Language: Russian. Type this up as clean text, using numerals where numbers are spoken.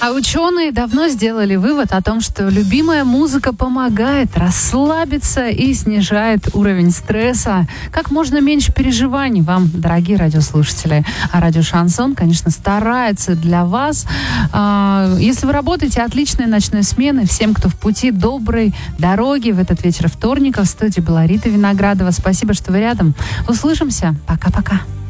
А ученые давно сделали вывод о том, что любимая музыка помогает расслабиться и снижает уровень стресса. Как можно меньше переживаний вам, дорогие радиослушатели. А радио «Шансон», конечно, старается для вас. Если вы работаете, отличной ночной смены. Всем, кто в пути, доброй дороги в этот вечер вторника. В студии была Рита Виноградова. Спасибо, что вы рядом. Услышимся. Пока-пока.